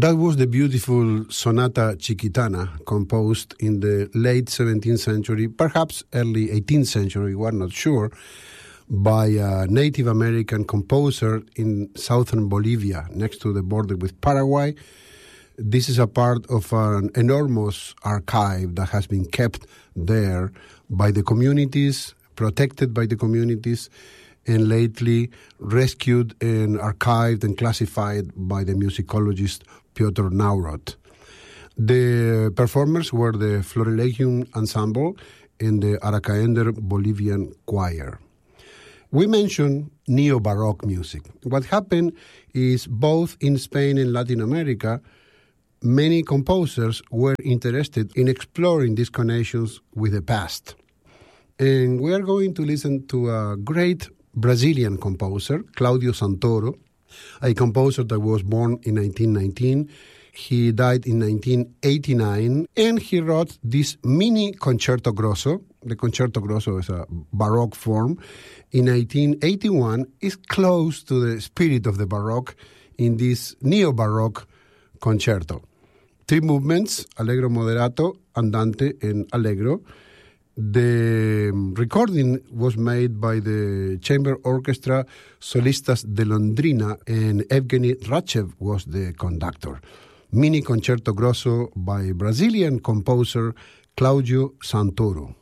That was the beautiful Sonata Chiquitana, composed in the late 17th century, perhaps early 18th century, we're not sure, by a Native American composer in southern Bolivia, next to the border with Paraguay. This is a part of an enormous archive that has been kept there by the communities, protected by the communities, and lately rescued and archived and classified by the musicologist Piotr Naurot. The performers were the Florilegium Ensemble and the Aracaender Bolivian Choir. We mentioned neo-Baroque music. What happened is both in Spain and Latin America, many composers were interested in exploring these connections with the past. And we are going to listen to a great Brazilian composer, Claudio Santoro, a composer that was born in 1919. He died in 1989, and he wrote this mini concerto grosso. The concerto grosso is a Baroque form. In 1981, is close to the spirit of the Baroque in this neo-Baroque concerto. 3 movements, Allegro moderato, Andante, and Allegro. The recording was made by the Chamber Orchestra Solistas de Londrina, and Evgeny Ratchev was the conductor. Mini Concerto Grosso by Brazilian composer Claudio Santoro.